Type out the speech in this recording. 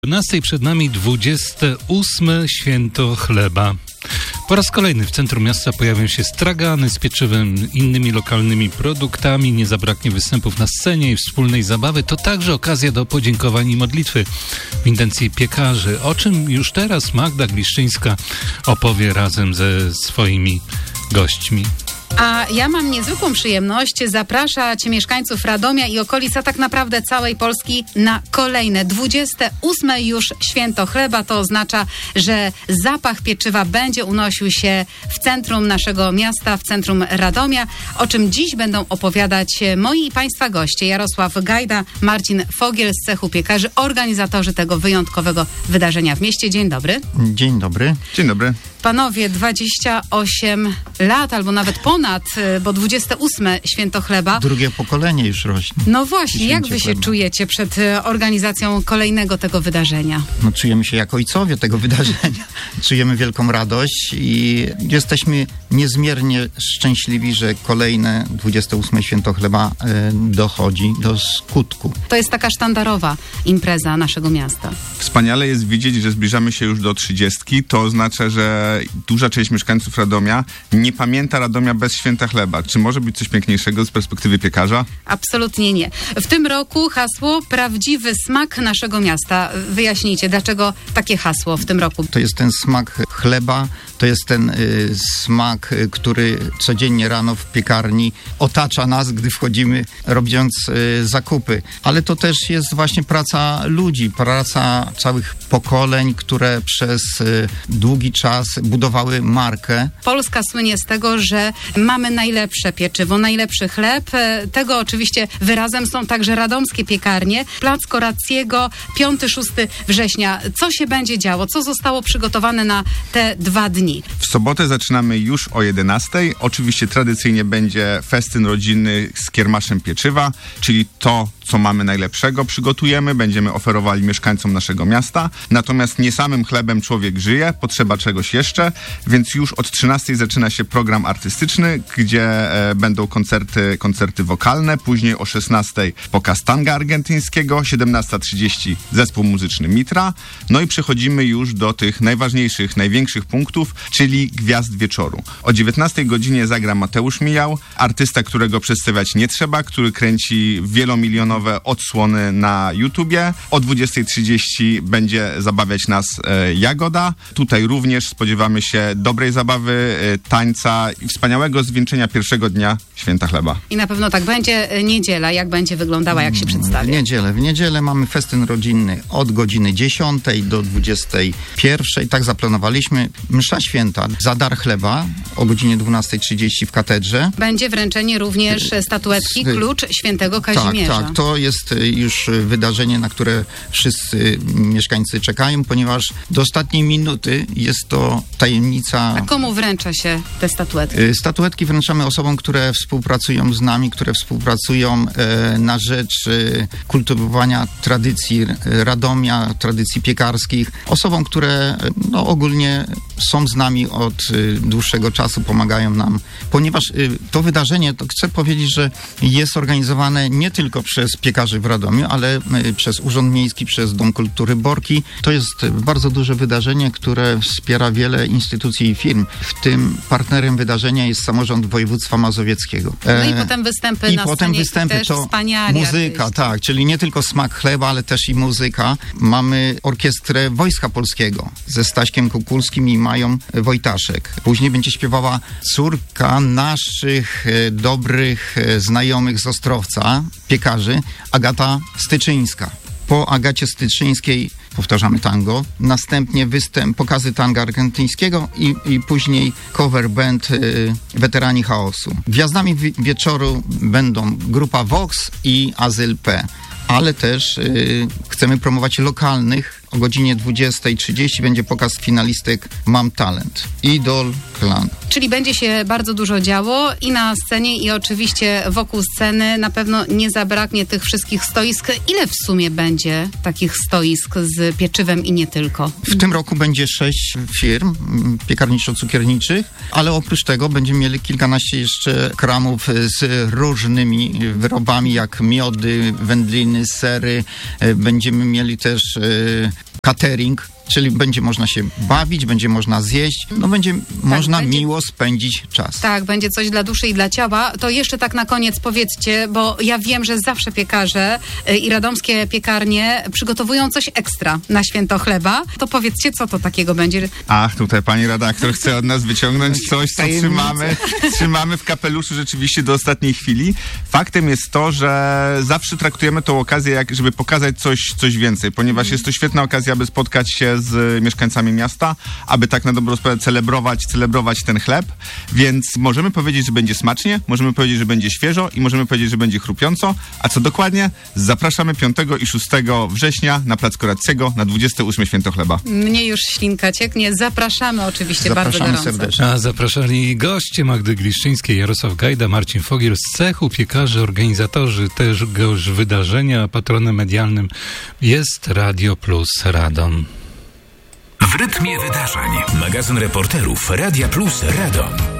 12 przed nami 28. Święto chleba. Po raz kolejny w centrum miasta pojawią się stragany z pieczywem, innymi lokalnymi produktami. Nie zabraknie występów na scenie i wspólnej zabawy. To także okazja do podziękowań i modlitwy w intencji piekarzy, o czym już teraz Magda Gliszczyńska opowie razem ze swoimi gośćmi. A ja mam niezwykłą przyjemność zapraszać mieszkańców Radomia i okolic, a tak naprawdę całej Polski na kolejne 28. już Święto Chleba. To oznacza, że zapach pieczywa będzie unosił się w centrum naszego miasta, w centrum Radomia, o czym dziś będą opowiadać moi i Państwa goście. Jarosław Gajda, Marcin Fogiel z cechu piekarzy, organizatorzy tego wyjątkowego wydarzenia w mieście. Dzień dobry. Dzień dobry. Dzień dobry. Panowie, 28 lat albo nawet ponad, bo 28. Święto Chleba. Drugie pokolenie już rośnie. No właśnie, jak wy się czujecie przed organizacją kolejnego tego wydarzenia? No, czujemy się jak ojcowie tego wydarzenia. Czujemy wielką radość i jesteśmy niezmiernie szczęśliwi, że kolejne 28. Święto Chleba dochodzi do skutku. To jest taka sztandarowa impreza naszego miasta. Wspaniale jest widzieć, że zbliżamy się już do 30. To oznacza, że duża część mieszkańców Radomia nie pamięta Radomia bez Święta Chleba. Czy może być coś piękniejszego z perspektywy piekarza? Absolutnie nie. W tym roku hasło prawdziwy smak naszego miasta. Wyjaśnijcie, dlaczego takie hasło w tym roku? To jest ten smak chleba, to jest ten smak, który codziennie rano w piekarni otacza nas, gdy wchodzimy, robiąc zakupy. Ale to też jest właśnie praca ludzi, praca całych pokoleń, które przez długi czas budowały markę. Polska słynie z tego, że mamy najlepsze pieczywo, najlepszy chleb. Tego oczywiście wyrazem są także radomskie piekarnie. Plac Korackiego, 5-6 września. Co się będzie działo? Co zostało przygotowane na te 2 dni? W sobotę zaczynamy już o 11:00. Oczywiście tradycyjnie będzie festyn rodzinny z kiermaszem pieczywa, czyli to, co mamy najlepszego, przygotujemy, będziemy oferowali mieszkańcom naszego miasta. Natomiast nie samym chlebem człowiek żyje, potrzeba czegoś jeszcze, więc już od 13:00 zaczyna się program artystyczny, gdzie będą koncerty wokalne, później o 16:00 pokaz tanga argentyńskiego, 17:30 zespół muzyczny Mitra. No i przechodzimy już do tych najważniejszych, największych punktów, czyli gwiazd wieczoru. O 19:00 godzinie zagra Mateusz Mijał, artysta, którego przedstawiać nie trzeba, który kręci wielomilionowe odsłony na YouTubie. O 20:30 będzie zabawiać nas Jagoda. Tutaj również spodziewamy się dobrej zabawy, tańca i wspaniałego zwieńczenia pierwszego dnia Święta Chleba. I na pewno tak będzie. Niedziela, jak będzie wyglądała, jak się przedstawia? W niedzielę mamy festyn rodzinny od godziny 10:00 do 21:00. Tak zaplanowaliśmy. Msza święta za dar chleba o godzinie 12:30 w katedrze. Będzie wręczenie również statuetki Klucz Świętego Kazimierza. Tak, to jest już wydarzenie, na które wszyscy mieszkańcy czekają, ponieważ do ostatniej minuty jest to tajemnica. A komu wręcza się te statuetki? Statuetki wręczamy osobom, które współpracują z nami, które współpracują na rzecz kultywowania tradycji Radomia, tradycji piekarskich. Osobom, które ogólnie są z nami od dłuższego czasu, pomagają nam. Ponieważ to wydarzenie, to chcę powiedzieć, że jest organizowane nie tylko przez piekarzy w Radomiu, ale przez Urząd Miejski, przez Dom Kultury Borki. To jest bardzo duże wydarzenie, które wspiera wiele instytucji i firm. W tym partnerem wydarzenia jest samorząd województwa mazowieckiego. No i potem występy na scenie, też to wspaniali muzyka, artyści. tak, czyli nie tylko smak chleba, ale też i muzyka. Mamy orkiestrę Wojska Polskiego ze Staśkiem Kukulskim i Mają Wojtaszek. Później będzie śpiewała córka naszych dobrych znajomych z Ostrowca, piekarzy, Agata Styczyńska. Po Agacie Styczyńskiej powtarzamy tango, następnie pokazy tanga argentyńskiego i później cover band Weterani Chaosu. Gwiazdami wieczoru będą grupa Vox i Azyl P, ale też chcemy promować lokalnych. O godzinie 20:30 będzie pokaz finalistek Mam Talent, Idol, Klan. Czyli będzie się bardzo dużo działo i na scenie, i oczywiście wokół sceny. Na pewno nie zabraknie tych wszystkich stoisk. Ile w sumie będzie takich stoisk z pieczywem i nie tylko? W tym roku będzie 6 firm piekarniczo-cukierniczych, ale oprócz tego będziemy mieli kilkanaście jeszcze kramów z różnymi wyrobami, jak miody, wędliny, winy, sery. Będziemy mieli też catering, czyli będzie można się bawić, będzie można zjeść, będzie można miło spędzić czas. Tak, będzie coś dla duszy i dla ciała. To jeszcze tak na koniec powiedzcie, bo ja wiem, że zawsze piekarze i radomskie piekarnie przygotowują coś ekstra na święto chleba. To powiedzcie, co to takiego będzie? Ach, tutaj pani redaktor chce od nas wyciągnąć coś, co trzymamy w kapeluszu rzeczywiście do ostatniej chwili. Faktem jest to, że zawsze traktujemy tą okazję, żeby pokazać coś więcej, ponieważ jest to świetna okazja, aby spotkać się z mieszkańcami miasta, aby tak na dobrą sprawę celebrować ten chleb, więc możemy powiedzieć, że będzie smacznie, możemy powiedzieć, że będzie świeżo i możemy powiedzieć, że będzie chrupiąco, a co dokładnie? Zapraszamy 5 i 6 września na Plac Korackiego na 28 Święto Chleba. Mnie już ślinka cieknie. Zapraszamy oczywiście bardzo gorąco. Serdecznie. A zapraszali goście Magdy Gliszczyńskiej, Jarosław Gajda, Marcin Fogiel z cechu piekarzy, organizatorzy tegoż wydarzenia. Patronem medialnym jest Radio Plus Radom. W rytmie wydarzeń. Magazyn reporterów Radia Plus Radom.